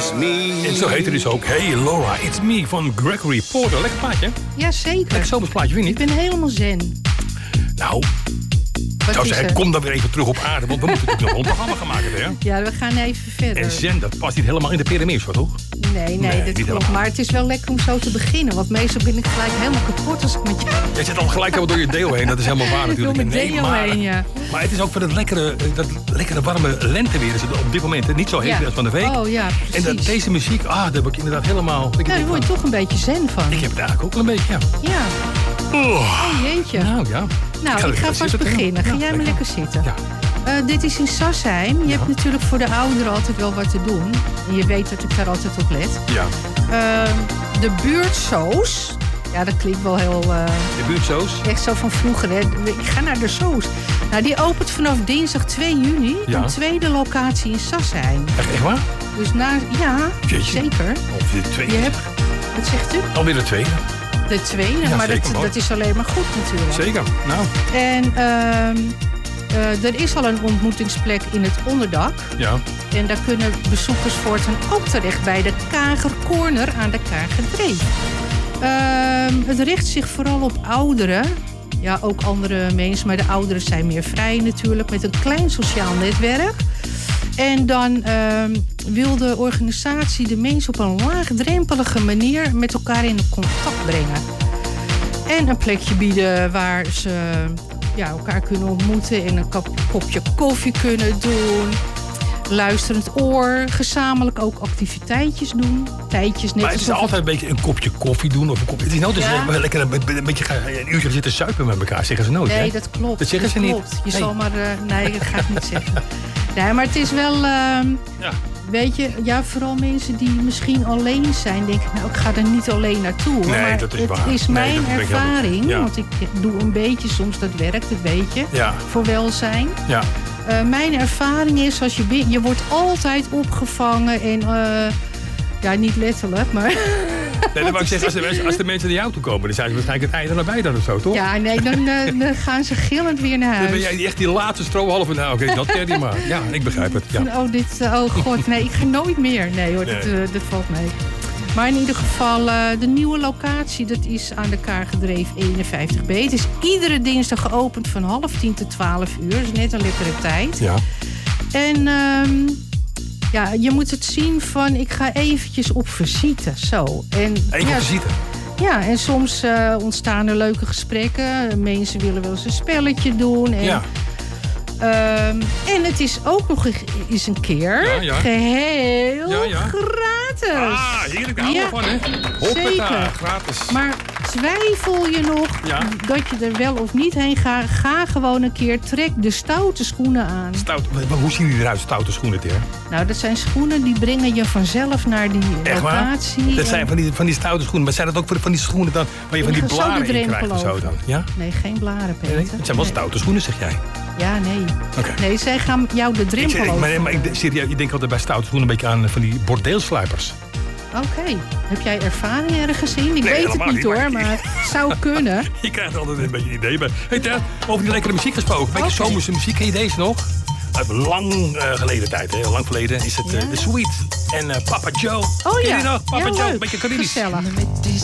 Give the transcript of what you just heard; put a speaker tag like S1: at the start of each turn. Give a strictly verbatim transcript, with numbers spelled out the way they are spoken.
S1: it's me.
S2: En zo heet het dus ook. Hey Laura, it's me van Gregory Porter. Lekker plaatje.
S3: Ja, zeker.
S2: Lekker zomers plaatje, vind je
S3: Ik
S2: niet?
S3: ben helemaal zen.
S2: Nou,
S3: Wat
S2: zou
S3: is
S2: zeggen,
S3: er?
S2: kom dan weer even terug op aarde. Want we moeten natuurlijk nog een programma gaan maken, hè?
S3: Ja, we gaan even verder.
S2: En zen, dat past niet helemaal in de piramides, toch?
S3: Nee, nee,
S2: Nee,
S3: dat
S2: niet
S3: klopt.
S2: helemaal.
S3: Maar het is wel lekker om zo te beginnen. Want meestal ben ik gelijk helemaal kapot als ik met jou...
S2: Jij zit al gelijk helemaal door je deo heen. Dat is helemaal waar natuurlijk.
S3: Door mijn
S2: Nee,
S3: deo
S2: maar,
S3: heen, ja.
S2: maar het is ook voor dat lekkere, dat lekkere warme lenteweer. Is het op dit moment hè? Niet zo heet
S3: Ja.
S2: als van de week.
S3: Oh ja,
S2: En
S3: precies.
S2: dat, deze muziek, ah, daar heb ik inderdaad helemaal... Ik,
S3: Nou, daar
S2: denk
S3: word je
S2: van,
S3: toch een beetje zen van.
S2: ik heb het eigenlijk ook wel een beetje, ja.
S3: Ja.
S2: Oh,
S3: Oh jeetje.
S2: nou ja.
S3: Nou,
S2: ga
S3: ik ga
S2: lekker
S3: vast
S2: zitten,
S3: beginnen.
S2: hè?
S3: Ga
S2: Ja,
S3: jij maar lekker zitten.
S2: Ja.
S3: Eh, dit is in Sassheim. Je
S2: Ja.
S3: hebt natuurlijk voor de ouderen altijd wel wat te doen. En je weet dat ik daar altijd op let.
S2: Ja.
S3: Eh, de buurtsoos. Ja, dat klinkt wel heel... eh,
S2: De buurtsoos.
S3: echt zo van vroeger, hè. Ik ga naar de soos. Nou, die opent vanaf dinsdag twee juni.
S2: Ja.
S3: Een tweede locatie in Sassheim.
S2: Echt, echt waar?
S3: Dus na... Ja,
S2: Jeetje.
S3: zeker.
S2: Of de tweede.
S3: Je hebt... Wat zegt u?
S2: Alweer de tweede.
S3: De tweede.
S2: Ja,
S3: maar
S2: zeker,
S3: dat,
S2: man.
S3: dat is alleen maar goed natuurlijk.
S2: Zeker. Nou,
S3: En ehm, eh, er is al een ontmoetingsplek in het onderdak.
S2: ja.
S3: En daar kunnen bezoekers voortaan ook terecht bij de Kager Corner aan de Kagerdreef. Ehm het richt zich vooral op ouderen. Ja, ook andere mensen, maar de ouderen zijn meer vrij natuurlijk. Met een klein sociaal netwerk. En dan ehm, wil de organisatie de mensen op een laagdrempelige manier met elkaar in contact brengen. En een plekje bieden waar ze ja, elkaar kunnen ontmoeten en een kop- kopje koffie kunnen doen. Luisterend oor, gezamenlijk ook activiteitjes doen. Tijdjes net
S2: Maar het is
S3: alsof-
S2: altijd een beetje een kopje koffie doen. Of een kopje, het is nooit dus
S3: Ja.
S2: we lekker een, een beetje gaan- een uurtje zitten suipen met elkaar, zeggen ze nooit.
S3: Nee,
S2: hè?
S3: dat klopt.
S2: Dat zeggen ze niet.
S3: klopt. Je
S2: Nee.
S3: zal maar... eh, nee, dat ga ik niet zeggen. Nee, maar het is wel... ehm,
S2: Ja.
S3: weet je, ja, vooral mensen die misschien alleen zijn... denken, nou, ik ga er niet alleen naartoe. hoor.
S2: Nee,
S3: maar
S2: dat is
S3: het
S2: waar.
S3: is
S2: Nee,
S3: mijn
S2: dat ben ik helemaal
S3: ervaring.
S2: met je. Ja.
S3: Want ik doe een beetje soms dat werkt, dat weet je.
S2: Ja.
S3: Voor welzijn.
S2: Ja.
S3: Eh, mijn ervaring is, als je, bin- je wordt altijd opgevangen en... eh, ja, niet letterlijk, maar...
S2: Nee, dat wou ik zeggen, als de, mensen- als de mensen naar jou toe komen, dan zijn ze waarschijnlijk het einde erbij dan of zo, toch?
S3: Ja, nee, dan, eh, dan gaan ze gillend weer naar
S2: Dan
S3: huis.
S2: ben jij echt die laatste strohalve. Nou, oké, dat ken je maar. Ja, ik begrijp het. Ja.
S3: Oh, dit, eh, oh god, nee, ik ga nooit meer. Nee hoor,
S2: Nee.
S3: Dat, eh, dat valt mee. Maar in ieder geval, eh, de nieuwe locatie, dat is aan de Kaargedreef eenenvijftig B. Het is iedere dinsdag geopend van half tien tot twaalf uur. Dat is net een lekkere tijd.
S2: Ja.
S3: En ehm, ja, je moet het zien van, ik ga eventjes op visite, zo. En,
S2: Even
S3: ja,
S2: visite.
S3: ja, en soms eh, ontstaan er leuke gesprekken. Mensen willen wel eens een spelletje doen. En,
S2: Ja.
S3: Ehm, en het is ook nog eens een keer
S2: Ja, ja.
S3: geheel
S2: Ja, ja.
S3: gratis.
S2: Ah, heerlijk. Daar houden we
S3: Ja,
S2: van, hè? Hoppata,
S3: zeker.
S2: gratis.
S3: Maar twijfel je nog
S2: Ja.
S3: dat je er wel of niet heen gaat? Ga gewoon een keer, trek de stoute schoenen aan.
S2: Stout, maar hoe zien die eruit, stoute schoenen, Ter?
S3: Nou, dat zijn schoenen die brengen je vanzelf naar die
S2: Echt waar?
S3: locatie.
S2: Dat zijn van die, van die stoute schoenen. Maar zijn dat ook van die schoenen dan, waar je van die
S3: Liggen zo de
S2: blaren in
S3: drempel
S2: krijgt of zo
S3: over.
S2: dan? Ja?
S3: Nee, geen blaren, Peter.
S2: Nee, het zijn wel
S3: Nee.
S2: stoute schoenen, zeg jij.
S3: Ja, nee.
S2: Oké.
S3: Nee, zij gaan jou de
S2: Ik,
S3: drempel
S2: zeg- ik,
S3: over.
S2: maar, maar ik, serieus, ik denk altijd bij stoute schoenen een beetje aan eh, van die bordeelsluipers.
S3: Oké. Heb jij ervaring ergens in? Ik
S2: Nee,
S3: weet het
S2: helemaal
S3: niet
S2: niet,
S3: hoor,
S2: maar-
S3: maar het zou kunnen.
S2: Je krijgt altijd een beetje een idee bij. Hey, Ter, over die lekkere muziek gesproken. Weet je,
S3: Oké.
S2: zomerse muziek, ken je deze nog? Uit lang eh, geleden tijd, hè? Lang verleden is het eh,
S3: Ja.
S2: The Sweet en eh, Papa Joe.
S3: Oh
S2: Ken je
S3: ja.
S2: die nog? Papa
S3: Ja,
S2: Joe,
S3: leuk.
S2: een beetje Caribisch.
S3: Gezellig.
S4: met die